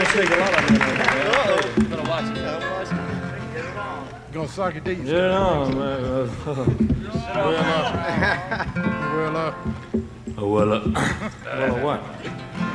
gonna stick a lot of them in there. Uh-oh. Better watch it. I'm watching. Gonna suck it deep. Get it on, man. Well up. Well, what?